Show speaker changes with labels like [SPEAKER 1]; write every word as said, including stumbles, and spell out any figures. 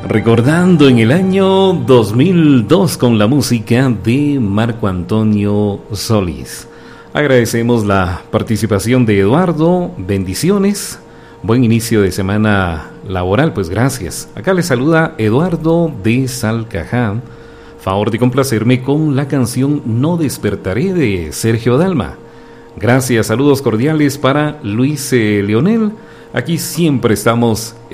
[SPEAKER 1] Recordando en el año dos mil dos con la música de Marco Antonio Solís. Agradecemos la participación de Eduardo, bendiciones, buen inicio de semana laboral, pues gracias. Acá le saluda Eduardo de Salcajá. Favor de complacerme con la canción No Despertaré de Sergio Dalma. Gracias, saludos cordiales para Luis eh, Leonel. Aquí siempre estamos